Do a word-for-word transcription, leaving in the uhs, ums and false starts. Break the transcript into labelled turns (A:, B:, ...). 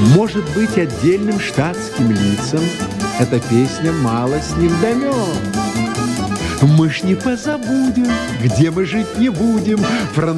A: Может быть, отдельным штатским лицам эта песня мало с них дамет. Мы ж не позабудем, где мы жить не будем.